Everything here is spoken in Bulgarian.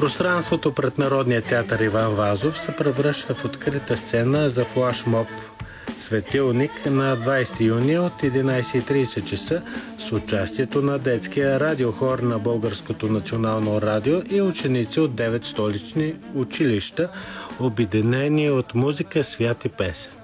Пространството пред Народния театър Иван Вазов се превръща в открита сцена за флашмоб Светилник на 20 юни от 11:30 часа с участието на детския радиохор на Българското национално радио и ученици от 9 столични училища, обединени от музика, свят и песен.